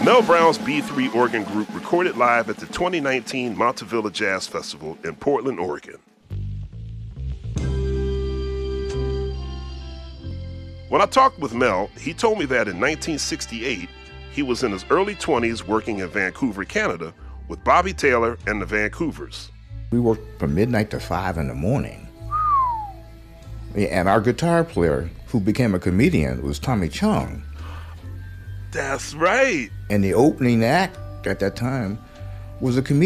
Mel Brown's B3 Organ Group recorded live at the 2019 Montevilla Jazz Festival in Portland, Oregon. When I talked with Mel, he told me that in 1968, he was in his early 20s working in Vancouver, Canada, with Bobby Taylor and the Vancouvers. We worked from midnight to 5 in the morning. And our guitar player, who became a comedian, was Tommy Chung. That's right. And the opening act at that time was a comedian.